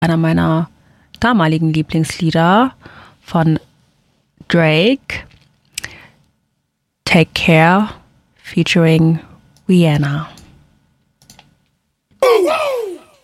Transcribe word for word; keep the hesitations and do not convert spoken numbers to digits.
einer meiner damaligen Lieblingslieder von Drake, Take Care featuring Rihanna.